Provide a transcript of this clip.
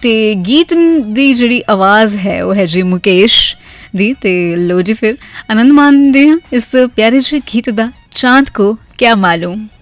ਤੇ ਗੀਤ ਦੀ ਜਿਹੜੀ ਆਵਾਜ਼ ਹੈ ਉਹ ਹੈ ਜੀ ਮੁਕੇਸ਼ ਦੀ। ਤੇ ਲੋ ਜੀ ਫਿਰ ਆਨੰਦ ਮਾਣਦੇ ਹਾਂ ਇਸ ਪਿਆਰੇ ਜਿਹੇ ਗੀਤ ਦਾ, ਚਾਂਦ ਕੋ ਕਿਆ ਮਾਲੂਮ।